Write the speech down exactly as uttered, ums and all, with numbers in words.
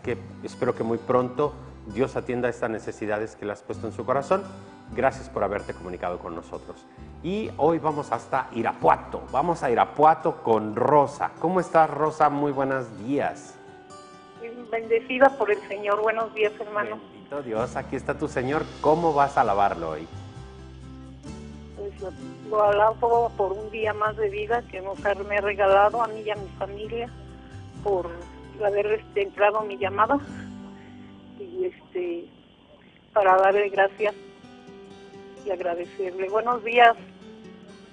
que espero que muy pronto Dios atienda estas necesidades que le has puesto en su corazón. Gracias por haberte comunicado con nosotros. Y hoy vamos hasta Irapuato. Vamos a Irapuato con Rosa. ¿Cómo estás, Rosa? Muy buenos días. Bendecida por el Señor. Buenos días, hermano. Bendito Dios, aquí está tu Señor. ¿Cómo vas a alabarlo hoy? Pues lo alabo por un día más de vida que nos ha, me ha regalado a mí y a mi familia, por haber este, entrado mi llamada y este para darle gracias y agradecerle. Buenos días.